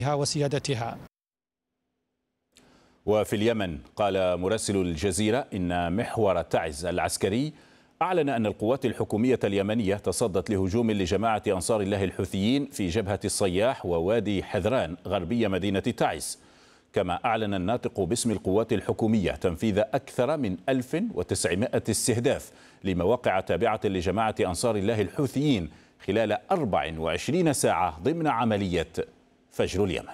وسيادتها. وفي اليمن قال مراسل الجزيرة إن محور تعز العسكري أعلن أن القوات الحكومية اليمنية تصدت لهجوم لجماعة أنصار الله الحوثيين في جبهة الصياح ووادي حذران غربية مدينة تعز. كما أعلن الناطق باسم القوات الحكومية تنفيذ أكثر من 1900 استهداف لمواقع تابعة لجماعة أنصار الله الحوثيين خلال 24 ساعة ضمن عملية فجر اليمن.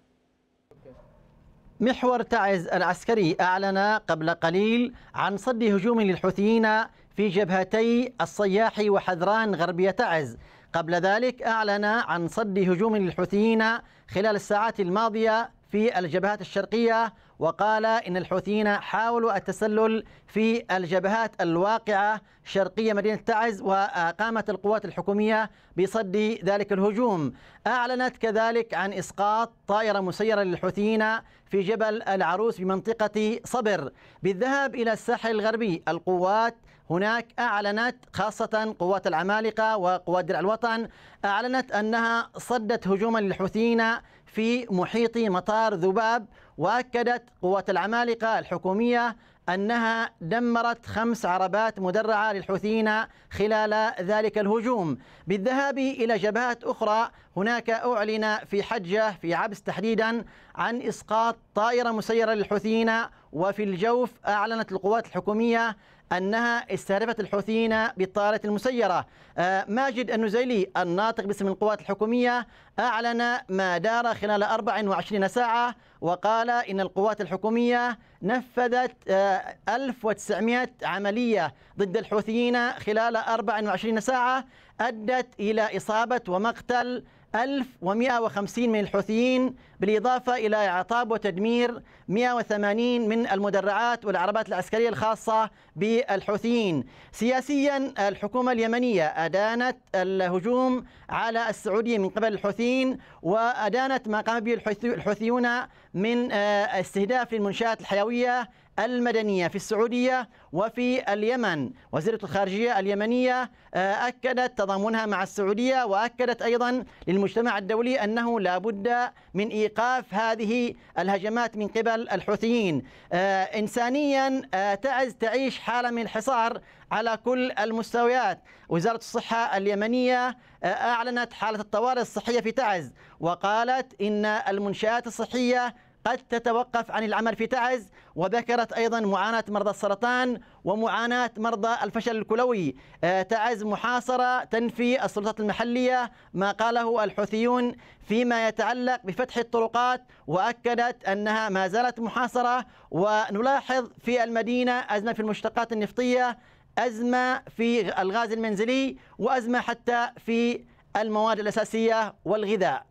محور تعز العسكري أعلن قبل قليل عن صد هجوم للحوثيين في جبهتي الصياح وحذران غربية تعز. قبل ذلك أعلن عن صد هجوم للحوثيين خلال الساعات الماضية في الجبهات الشرقية، وقال إن الحوثيين حاولوا التسلل في الجبهات الواقعة شرقية مدينة تعز، وقامت القوات الحكومية بصد ذلك الهجوم. أعلنت كذلك عن إسقاط طائرة مسيرة للحوثيين في جبل العروس بمنطقة صبر. بالذهاب إلى الساحل الغربي، القوات هناك أعلنت، خاصة قوات العمالقة وقوات درع الوطن، أعلنت أنها صدت هجوما للحوثيين في محيط مطار ذباب. وأكدت قوات العمالقة الحكومية أنها دمرت 5 عربات مدرعة للحوثيين خلال ذلك الهجوم. بالذهاب إلى جبهات أخرى، هناك أعلن في حجة في عبس تحديدا عن إسقاط طائرة مسيرة للحوثيين. وفي الجوف أعلنت القوات الحكومية أنها استهدفت الحوثيين بالطائرة المسيرة. ماجد النزيلي الناطق باسم القوات الحكومية أعلن ما دار خلال 24 ساعة، وقال إن القوات الحكومية نفذت 1900 عملية ضد الحوثيين خلال 24 ساعة أدت إلى إصابة ومقتل 1150 من الحوثيين، بالإضافة إلى إعطاب وتدمير 180 من المدرعات والعربات العسكرية الخاصة بالحوثيين. سياسيا، الحكومة اليمنية أدانت الهجوم على السعودية من قبل الحوثيين، وأدانت ما قام به الحوثيون من استهداف المنشآت الحيوية المدنية في السعودية وفي اليمن. وزيرة الخارجية اليمنية أكدت تضامنها مع السعودية، وأكدت أيضا للمجتمع الدولي أنه لا بد من إيقاف هذه الهجمات من قبل الحوثيين. إنسانيا، تعز تعيش حالة من الحصار على كل المستويات. وزارة الصحة اليمنية أعلنت حالة الطوارئ الصحية في تعز، وقالت إن المنشآت الصحية قد تتوقف عن العمل في تعز. وذكرت أيضا معاناة مرضى السرطان ومعاناة مرضى الفشل الكلوي. تعز محاصرة، تنفي السلطات المحلية ما قاله الحوثيون فيما يتعلق بفتح الطرقات، وأكدت أنها ما زالت محاصرة. ونلاحظ في المدينة أزمة في المشتقات النفطية، أزمة في الغاز المنزلي، وأزمة حتى في المواد الأساسية والغذاء.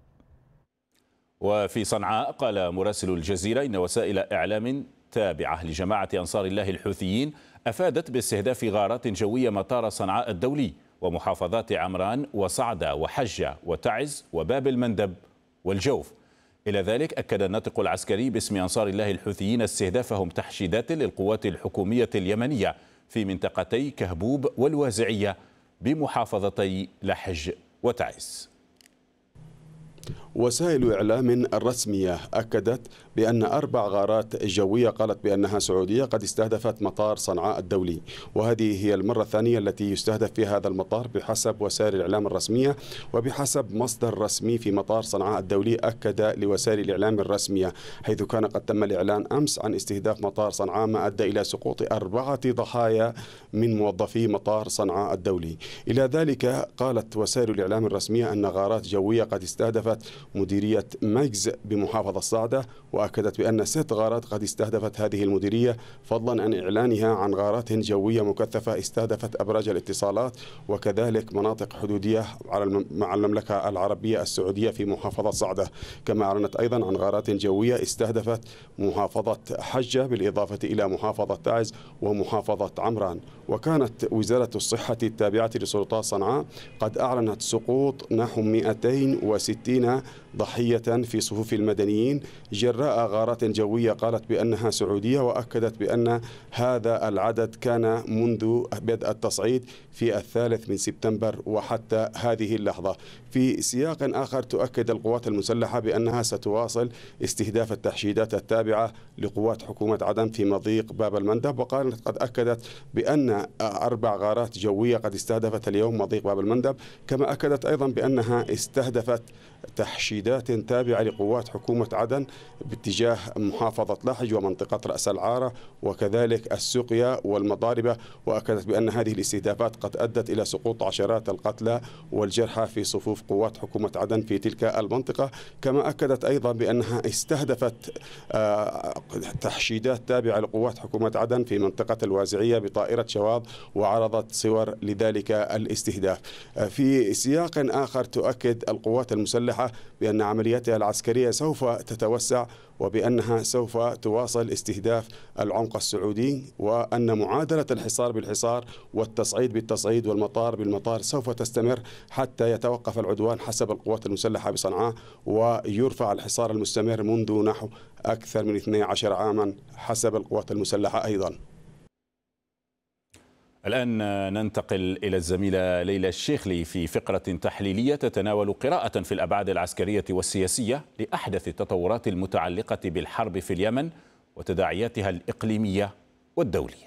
وفي صنعاء قال مراسل الجزيرة إن وسائل إعلام تابعة لجماعة أنصار الله الحوثيين أفادت باستهداف غارات جوية مطار صنعاء الدولي ومحافظات عمران وصعدة وحجة وتعز وباب المندب والجوف. إلى ذلك أكد الناطق العسكري باسم أنصار الله الحوثيين استهدافهم تحشيدات للقوات الحكومية اليمنية في منطقتي كهبوب والوازعية بمحافظتي لحج وتعز. وسائل إعلام رسمية أكدت بأن 4 غارات جوية قالت بأنها سعودية قد استهدفت مطار صنعاء الدولي، وهذه هي المرة الثانية التي يستهدف فيها هذا المطار بحسب وسائل الإعلام الرسمية. وبحسب مصدر رسمي في مطار صنعاء الدولي أكد لوسائل الإعلام الرسمية، حيث كان قد تم الإعلان أمس عن استهداف مطار صنعاء ما أدى إلى سقوط 4 ضحايا من موظفي مطار صنعاء الدولي. إلى ذلك قالت وسائل الإعلام الرسمية أن غارات جوية قد استهدفت مديرية مجز بمحافظة صعدة، وأكدت بأن 6 غارات قد استهدفت هذه المديرية، فضلا عن إعلانها عن غارات جوية مكثفة استهدفت أبراج الاتصالات وكذلك مناطق حدودية مع المملكة العربية السعودية في محافظة صعدة. كما أعلنت أيضا عن غارات جوية استهدفت محافظة حجة بالإضافة إلى محافظة تعز ومحافظة عمران. وكانت وزارة الصحة التابعة لسلطات صنعاء قد أعلنت سقوط نحو 260 ضحية في صفوف المدنيين جراء غارات جوية قالت بأنها سعودية، وأكدت بأن هذا العدد كان منذ بدء التصعيد في 3 سبتمبر وحتى هذه اللحظة. في سياق آخر تؤكد القوات المسلحة بأنها ستواصل استهداف التحشيدات التابعة لقوات حكومة عدن في مضيق باب المندب، وقالت قد أكدت بأن 4 غارات جوية قد استهدفت اليوم مضيق باب المندب، كما أكدت أيضا بأنها استهدفت تحشيدات تابعة لقوات حكومة عدن باتجاه محافظة لاحج ومنطقة رأس العارة وكذلك السقيا والمضاربة، وأكدت بأن هذه الاستهدافات قد أدت إلى سقوط عشرات القتلى والجرحى في صفوف قوات حكومة عدن في تلك المنطقة. كما أكدت أيضا بأنها استهدفت تحشيدات تابعة لقوات حكومة عدن في منطقة الوازعية بطائرة شواظ، وعرضت صور لذلك الاستهداف. في سياق آخر تؤكد القوات المسلحة بأن عملياتها العسكرية سوف تتوسع، وبأنها سوف تواصل استهداف العمق السعودي، وأن معادلة الحصار بالحصار والتصعيد بالتصعيد والمطار بالمطار سوف تستمر حتى يتوقف العدوان حسب القوات المسلحة بصنعاء، ويرفع الحصار المستمر منذ نحو أكثر من 12 عاما حسب القوات المسلحة أيضا. الآن ننتقل إلى الزميلة ليلى الشيخلي في فقرة تحليلية تتناول قراءة في الأبعاد العسكرية والسياسية لأحدث التطورات المتعلقة بالحرب في اليمن وتداعياتها الإقليمية والدولية.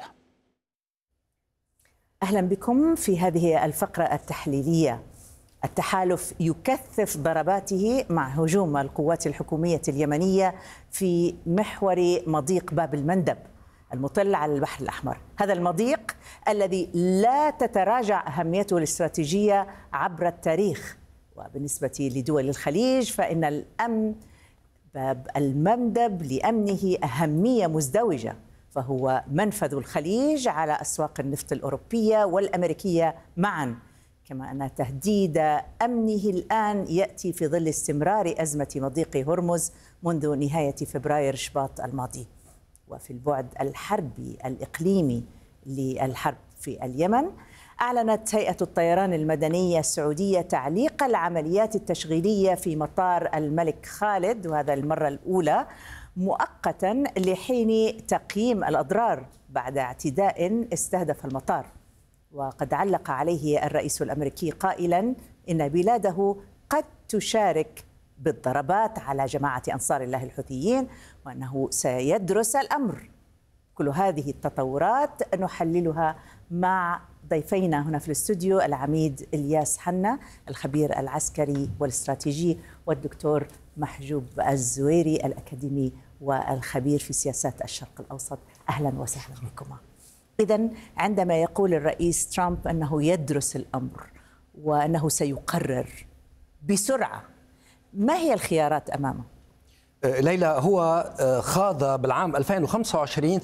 أهلا بكم في هذه الفقرة التحليلية. التحالف يكثف ضرباته مع هجوم القوات الحكومية اليمنية في محور مضيق باب المندب المطل على البحر الأحمر. هذا المضيق الذي لا تتراجع أهميته الاستراتيجية عبر التاريخ، وبالنسبة لدول الخليج فإن الأمن باب المندب لأمنه أهمية مزدوجة، فهو منفذ الخليج على أسواق النفط الأوروبية والأمريكية معا، كما أن تهديد أمنه الآن يأتي في ظل استمرار أزمة مضيق هرمز منذ نهاية فبراير شباط الماضي. وفي البعد الحربي الإقليمي للحرب في اليمن، أعلنت هيئة الطيران المدنية السعودية تعليق العمليات التشغيلية في مطار الملك خالد، وهذا المرة الأولى مؤقتا لحين تقييم الأضرار بعد اعتداء استهدف المطار. وقد علق عليه الرئيس الأمريكي قائلا إن بلاده قد تشارك بالضربات على جماعة أنصار الله الحوثيين، وأنه سيدرس الأمر. كل هذه التطورات نحللها مع ضيفينا هنا في الاستوديو، العميد إلياس حنا الخبير العسكري والاستراتيجي، والدكتور محجوب الزويري الأكاديمي والخبير في سياسات الشرق الأوسط. أهلا وسهلا بكما. إذن عندما يقول الرئيس ترامب أنه يدرس الأمر وأنه سيقرر بسرعة، ما هي الخيارات أمامه؟ ليلى، هو خاض بالعام 2025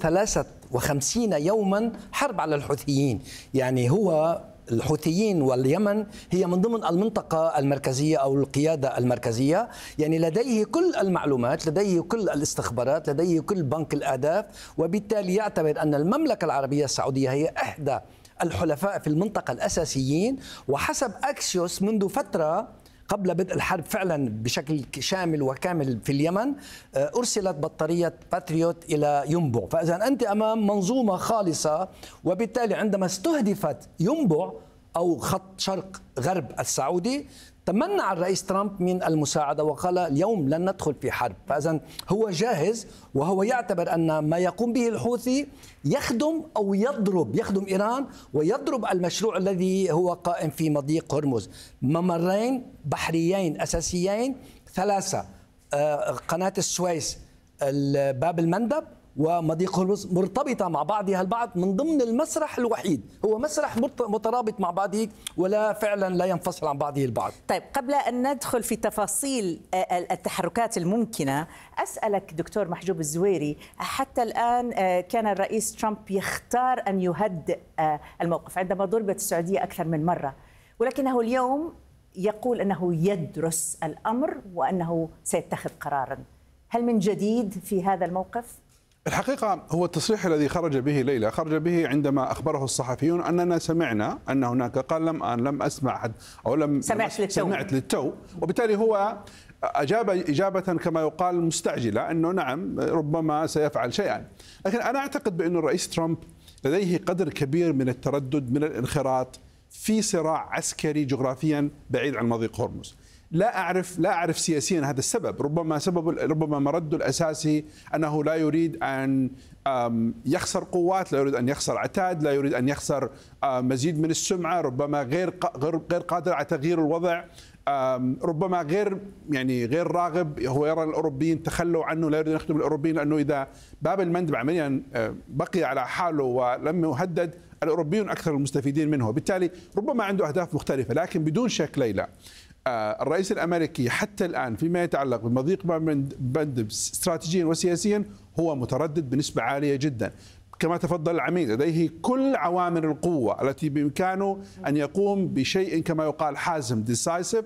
53 يوما حرب على الحوثيين. يعني هو الحوثيين واليمن هي من ضمن المنطقة المركزية أو القيادة المركزية، يعني لديه كل المعلومات، لديه كل الاستخبارات، لديه كل بنك الأهداف، وبالتالي يعتبر أن المملكة العربية السعودية هي إحدى الحلفاء في المنطقة الأساسيين. وحسب أكسيوس منذ فترة قبل بدء الحرب فعلا بشكل شامل وكامل في اليمن أرسلت بطارية باتريوت إلى ينبع، فإذا أنت أمام منظومة خالصة. وبالتالي عندما استهدفت ينبع أو خط شرق غرب السعودي تمنع الرئيس ترامب من المساعدة وقال اليوم لن ندخل في حرب. فإذا هو جاهز، وهو يعتبر أن ما يقوم به الحوثي يخدم أو يخدم إيران ويضرب المشروع الذي هو قائم في مضيق هرمز. ممرين بحريين أساسيين 3، قناة السويس، باب المندب، ومضيق هرمز، مرتبطة مع بعضها البعض من ضمن المسرح الوحيد. هو مسرح مترابط مع بعضه ولا فعلا لا ينفصل عن بعضه البعض. طيب، قبل أن ندخل في تفاصيل التحركات الممكنة، أسألك دكتور محجوب الزويري، حتى الآن كان الرئيس ترامب يختار أن يهدئ الموقف عندما ضربت السعودية أكثر من مرة، ولكنه اليوم يقول أنه يدرس الأمر وأنه سيتخذ قرارا. هل من جديد في هذا الموقف؟ الحقيقة هو التصريح الذي خرج به ليلى خرج به عندما أخبره الصحفيون أننا سمعنا أن هناك، قال لم أسمع حد أو لم سمعت للتو، وبالتالي هو أجاب إجابة كما يقال مستعجلة أنه نعم ربما سيفعل شيئا. لكن أنا أعتقد بأن الرئيس ترامب لديه قدر كبير من التردد، من الانخراط في صراع عسكري جغرافيا بعيد عن مضيق هرمز. لا أعرف سياسيا هذا السبب، ربما مرده الأساسي أنه لا يريد أن يخسر قوات، لا يريد أن يخسر عتاد، لا يريد أن يخسر مزيد من السمعة، ربما غير قادر على تغيير الوضع، ربما غير راغب. هو يرى الأوروبيين تخلوا عنه، لا يريد أن يخدم الأوروبيين، لأنه إذا باب المندب عمليا بقي على حاله ولم يهدد، الأوروبيون أكثر المستفيدين منه، وبالتالي ربما عنده أهداف مختلفة. لكن بدون شك ليلى، الرئيس الأمريكي حتى الآن فيما يتعلق بمضيق باب المندب استراتيجيا وسياسيا هو متردد بنسبة عالية جدا. كما تفضل العميد، لديه كل عوامل القوة التي بإمكانه أن يقوم بشيء كما يقال حازم decisive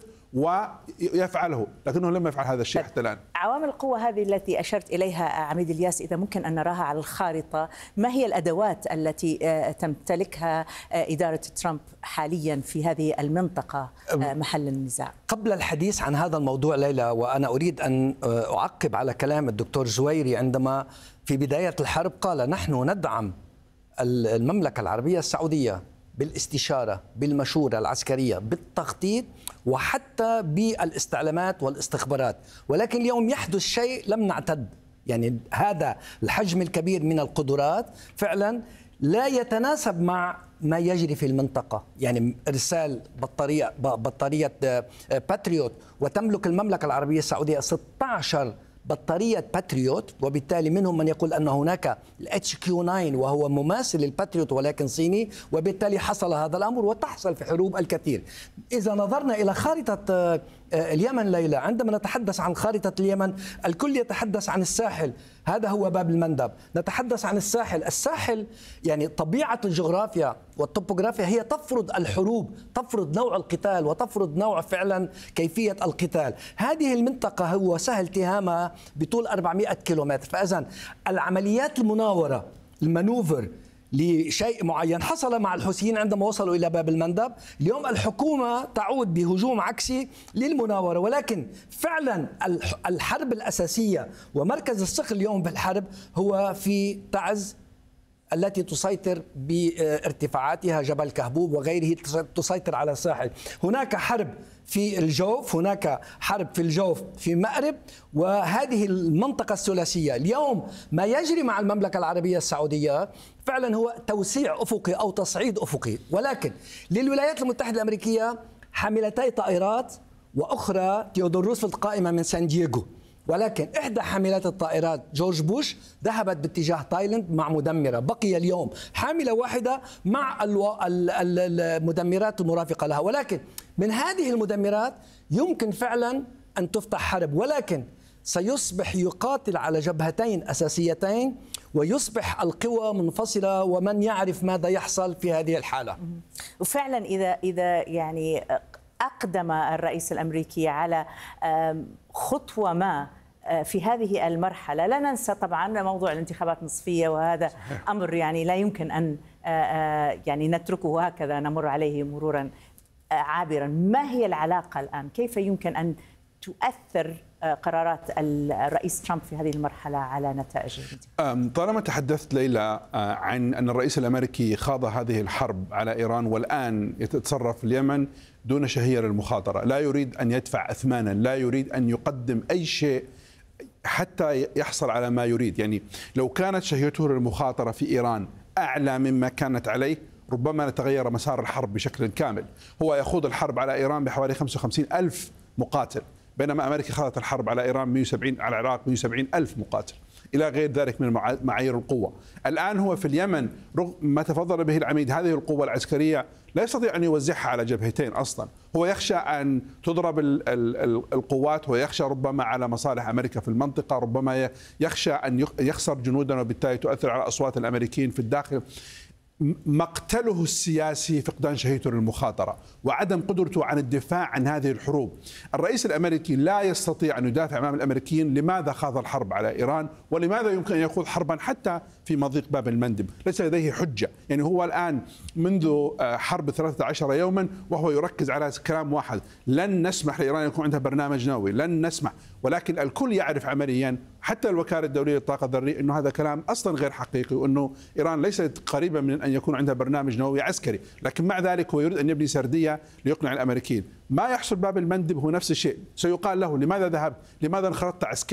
ويفعله، لكنه لم يفعل هذا الشيء حتى الآن. عوامل القوة هذه التي أشرت إليها عميد الياس، إذا ممكن أن نراها على الخارطة، ما هي الأدوات التي تمتلكها إدارة ترامب حاليا في هذه المنطقة محل النزاع؟ قبل الحديث عن هذا الموضوع ليلى، وأنا أريد أن أعقب على كلام الدكتور زويري عندما في بداية الحرب قال: نحن ندعم المملكة العربية السعودية بالاستشارة، بالمشورة العسكرية، بالتخطيط، وحتى بالاستعلامات والاستخبارات. ولكن اليوم يحدث شيء لم نعتد، يعني هذا الحجم الكبير من القدرات فعلا لا يتناسب مع ما يجري في المنطقة. يعني إرسال بطارية باتريوت، وتملك المملكة العربية السعودية 16 بطارية باتريوت، وبالتالي منهم من يقول أن هناك HQ9 وهو مماثل للباتريوت ولكن صيني، وبالتالي حصل هذا الأمر وتحصل في حروب الكثير. إذا نظرنا إلى خارطة اليمن ليلى، عندما نتحدث عن خارطة اليمن الكل يتحدث عن الساحل، هذا هو باب المندب. نتحدث عن الساحل يعني طبيعة الجغرافيا والطبوغرافيا هي تفرض الحروب، تفرض نوع القتال وتفرض نوع فعلا كيفية القتال. هذه المنطقة هو سهل اتهامها بطول 400 كيلومتر، فإذا العمليات المناورة المانوفر لشيء معين حصل مع الحوثيين عندما وصلوا إلى باب المندب. اليوم الحكومة تعود بهجوم عكسي للمناورة، ولكن فعلا الحرب الأساسية ومركز الصقر اليوم بالحرب هو في تعز التي تسيطر بارتفاعاتها، جبل كهبوب وغيره تسيطر على الساحل. هناك حرب في الجوف، هناك حرب في الجوف في مأرب، وهذه المنطقة الثلاثية. اليوم ما يجري مع المملكة العربية السعودية فعلا هو توسيع أفقي أو تصعيد أفقي، ولكن للولايات المتحدة الأمريكية حاملتي طائرات، وأخرى تيودور روزفلت قائمة من سان دييغو، ولكن إحدى حاملات الطائرات جورج بوش ذهبت باتجاه تايلاند مع مدمرة. بقي اليوم حاملة واحدة مع المدمرات المرافقة لها، ولكن من هذه المدمرات يمكن فعلا أن تفتح حرب، ولكن سيصبح يقاتل على جبهتين أساسيتين، ويصبح القوى منفصلة، ومن يعرف ماذا يحصل في هذه الحالة. وفعلا إذا يعني أقدم الرئيس الأمريكي على خطوة ما في هذه المرحلة، لا ننسى طبعا موضوع الانتخابات النصفية، وهذا أمر يعني لا يمكن أن يعني نتركه هكذا نمر عليه مرورا عابرا. ما هي العلاقة الآن؟ كيف يمكن أن تؤثر قرارات الرئيس ترامب في هذه المرحلة على نتائج الانتخابات؟ طالما تحدثت ليلى عن أن الرئيس الأمريكي خاض هذه الحرب على إيران، والآن يتصرف اليمن دون شهية للمخاطرة، لا يريد أن يدفع أثمانا، لا يريد أن يقدم أي شيء حتى يحصل على ما يريد. يعني لو كانت شهيته للمخاطرة في إيران أعلى مما كانت عليه ربما نتغير مسار الحرب بشكل كامل. هو يخوض الحرب على إيران بحوالي 55 ألف مقاتل، بينما أمريكا خاضت الحرب على إيران 170 على العراق 170 ألف مقاتل، إلى غير ذلك من معايير القوة. الآن هو في اليمن رغم ما تفضل به العميد، هذه القوة العسكرية لا يستطيع أن يوزعها على جبهتين أصلا. هو يخشى أن تضرب القوات، ويخشى ربما على مصالح أمريكا في المنطقة، ربما يخشى أن يخسر جنودا، وبالتالي تؤثر على أصوات الأمريكيين في الداخل. مقتله السياسي فقدان شهيته للمخاطرة وعدم قدرته عن الدفاع عن هذه الحروب. الرئيس الأمريكي لا يستطيع أن يدافع أمام الأمريكيين لماذا خاض الحرب على إيران، ولماذا يمكن أن يخوض حربا حتى في مضيق باب المندب. ليس لديه حجة. يعني هو الآن منذ حرب 13 يوما وهو يركز على كلام واحد: لن نسمح لإيران يكون عندها برنامج نووي، لن نسمح. ولكن الكل يعرف عمليا حتى الوكالة الدولية للطاقة الذرية أنه هذا كلام أصلا غير حقيقي، وأنه إيران ليست قريبة من أن يكون عندها برنامج نووي عسكري، لكن مع ذلك هو يريد أن يبني سردية ليقنع الأمريكيين. ما يحصل باب المندب هو نفس الشيء، سيقال له لماذا ذهبت؟ لماذا انخرطت عسكريا؟